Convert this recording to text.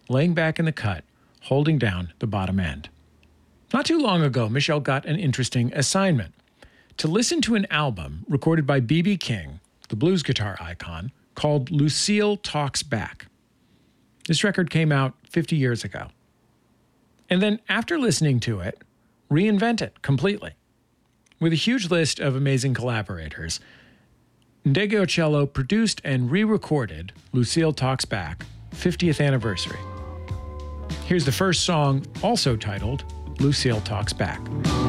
laying back in the cut, holding down the bottom end. Not too long ago, Michelle got an interesting assignment: to listen to an album recorded by B.B. King, the blues guitar icon, called Lucille Talks Back. This record came out 50 years ago. And then after listening to it, reinvent it completely. With a huge list of amazing collaborators, Ndege Ocello produced and re-recorded Lucille Talks Back 50th anniversary. Here's the first song, also titled Lucille Talks Back.